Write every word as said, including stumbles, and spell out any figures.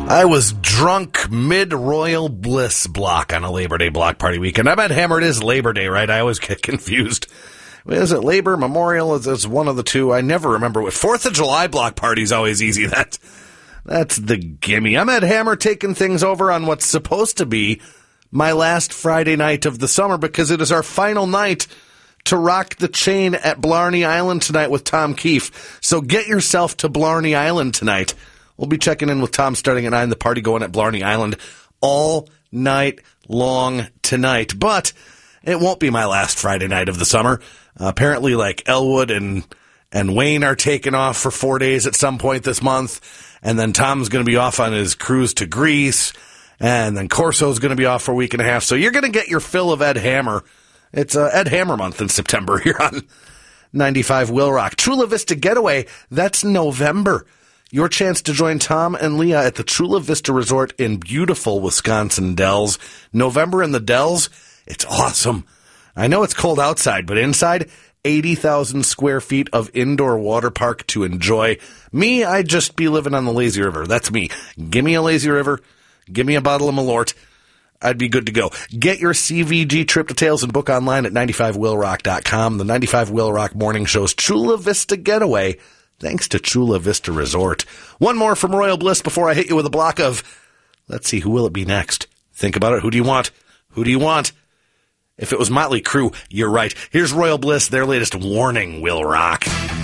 I was drunk mid-Royal Bliss block on a Labor Day block party weekend. I'm at Hammer. It is Labor Day, right? I always get confused. Is it Labor, Memorial? Is it one of the two? I never remember what. Fourth of July block party's always easy. That, that's the gimme. I'm at Hammer taking things over on what's supposed to be my last Friday night of the summer because it is our final night to rock the chain at Blarney Island tonight with Tom Keefe. So get yourself to Blarney Island tonight. We'll be checking in with Tom starting at nine. The party going at Blarney Island all night long tonight. But it won't be my last Friday night of the summer. Uh, apparently, like Elwood and and Wayne are taking off for four days at some point this month. And then Tom's going to be off on his cruise to Greece. And then Corso's going to be off for a week and a half. So you're going to get your fill of Ed Hammer. It's uh, Ed Hammer month in September here on ninety-five Will Rock. Chula Vista Getaway, that's November. Your chance to join Tom and Leah at the Chula Vista Resort in beautiful Wisconsin Dells. November in the Dells, it's awesome. I know it's cold outside, but inside, eighty thousand square feet of indoor water park to enjoy. Me, I'd just be living on the lazy river. That's me. Give me a lazy river. Give me a bottle of Malort. I'd be good to go. Get your C V G trip details and book online at ninety-five will rock dot com. The ninety-five Will Rock Morning Show's Chula Vista Getaway, thanks to Chula Vista Resort. One more from Royal Bliss before I hit you with a block of, let's see, who will it be next? Think about it. Who do you want? Who do you want? If it was Motley Crue, you're right. Here's Royal Bliss, their latest Warning, Will Rock.